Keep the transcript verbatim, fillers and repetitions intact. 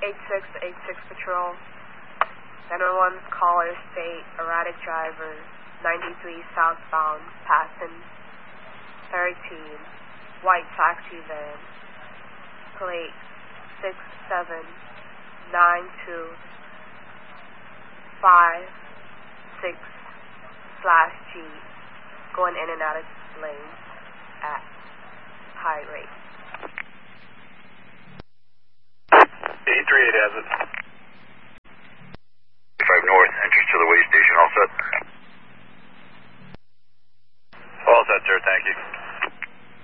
eight six eight six Patrol. nine one one caller state erratic driver ninety-three southbound passing thirteen white taxi van plate six seven nine two five six slash G going in and out of lanes at high rate. eight three eight has it. five north, entrance to the way station, all set? All set, sir, thank you.